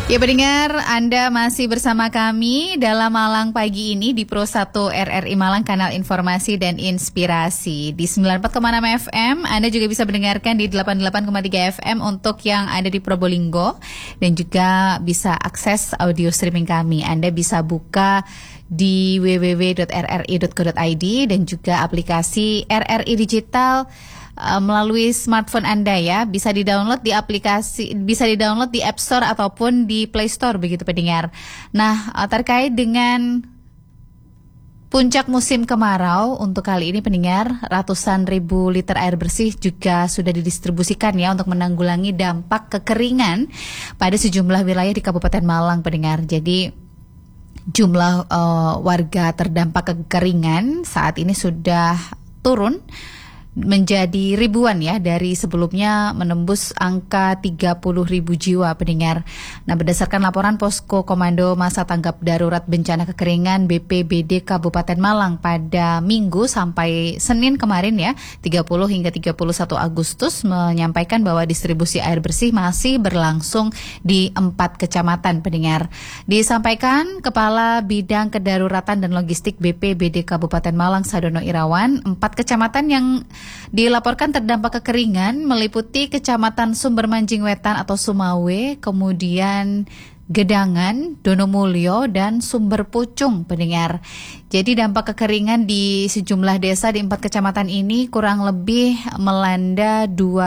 Ya pendengar, Anda masih bersama kami dalam Malang pagi ini di Pro 1 RRI Malang, kanal informasi dan inspirasi. Di 94,6 FM, Anda juga bisa mendengarkan di 88,3 FM untuk yang ada di Probolinggo. Dan juga bisa akses audio streaming kami. Anda bisa buka di www.rri.co.id dan juga aplikasi RRI Digital melalui smartphone Anda ya, bisa di-download di App Store ataupun di Play Store begitu pendengar. Nah, terkait dengan puncak musim kemarau untuk kali ini pendengar, ratusan ribu liter air bersih juga sudah didistribusikan ya untuk menanggulangi dampak kekeringan pada sejumlah wilayah di Kabupaten Malang pendengar. Jadi jumlah warga terdampak kekeringan saat ini sudah turun menjadi ribuan ya, dari sebelumnya menembus angka 30.000 jiwa pendengar. Nah, berdasarkan laporan Posko Komando Masa Tanggap Darurat Bencana Kekeringan BPBD Kabupaten Malang pada Minggu sampai Senin kemarin ya, 30 hingga 31 Agustus menyampaikan bahwa distribusi air bersih masih berlangsung di 4 kecamatan pendengar. Disampaikan Kepala Bidang Kedaruratan dan Logistik BPBD Kabupaten Malang Sadono Irawan, 4 kecamatan yang dilaporkan terdampak kekeringan meliputi Kecamatan Sumber Manjing Wetan atau Sumawe, kemudian Gedangan, Donomulyo, dan Sumber Pucung pendengar. Jadi dampak kekeringan di sejumlah desa di 4 kecamatan ini kurang lebih melanda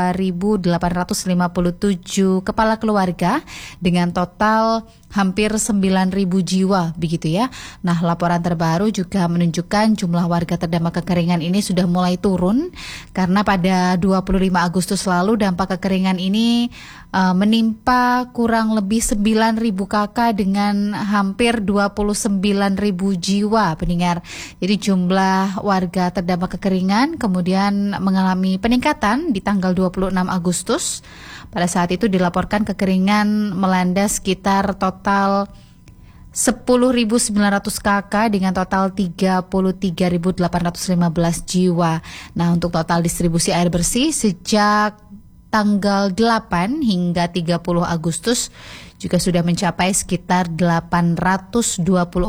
2.857 kepala keluarga dengan total hampir 9.000 jiwa begitu ya. Nah, laporan terbaru juga menunjukkan jumlah warga terdampak kekeringan ini sudah mulai turun karena pada 25 Agustus lalu dampak kekeringan ini menimpa kurang lebih 9.000 kakak dengan hampir 29.000 jiwa pendengar. Jadi jumlah warga terdampak kekeringan kemudian mengalami peningkatan di tanggal 26 Agustus. Pada saat itu dilaporkan kekeringan melanda sekitar total 10.900 kakak dengan total 33.815 jiwa. Nah, untuk total distribusi air bersih sejak tanggal 8 hingga 30 Agustus juga sudah mencapai sekitar 824.400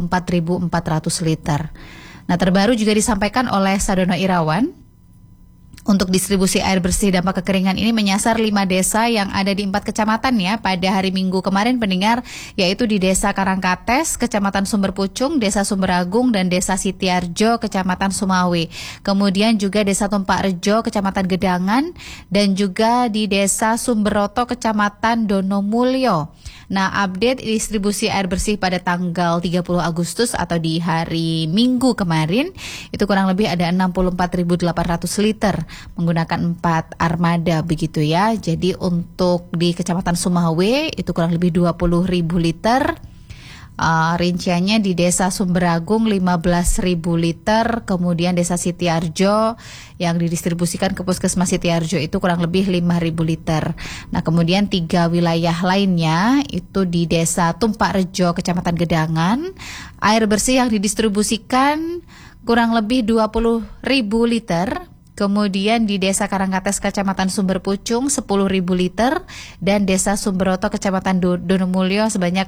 liter. Nah, terbaru juga disampaikan oleh Sadono Irawan, untuk distribusi air bersih dampak kekeringan ini menyasar 5 desa yang ada di 4 kecamatan ya pada hari Minggu kemarin pendengar, yaitu di Desa Karangkates, Kecamatan Sumber Pucung, Desa Sumberagung, dan Desa Sitiarjo, Kecamatan Sumawe. Kemudian juga Desa Tumpak Rejo, Kecamatan Gedangan, dan juga di Desa Sumberoto, Kecamatan Donomulyo. Nah, update distribusi air bersih pada tanggal 30 Agustus atau di hari Minggu kemarin, itu kurang lebih ada 64.800 liter menggunakan 4 armada begitu ya. Jadi untuk di Kecamatan Sumawe itu kurang lebih 20.000 liter. Rinciannya di Desa Sumberagung 15.000 liter, kemudian Desa Sitiarjo yang didistribusikan ke Puskesmas Sitiarjo itu kurang lebih 5.000 liter. Nah, kemudian 3 wilayah lainnya itu di Desa Tumpak Rejo, Kecamatan Gedangan, air bersih yang didistribusikan kurang lebih 20.000 liter. Kemudian di Desa Karangkates, Kecamatan Sumber Pucung 10.000 liter, dan Desa Sumberoto, Kecamatan Donomulyo sebanyak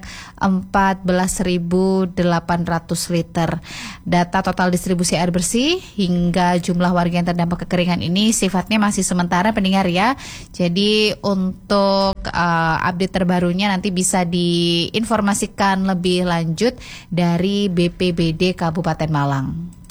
14.800 liter. Data total distribusi air bersih hingga jumlah warga yang terdampak kekeringan ini sifatnya masih sementara pendengar ya. Jadi untuk update terbarunya nanti bisa diinformasikan lebih lanjut dari BPBD Kabupaten Malang.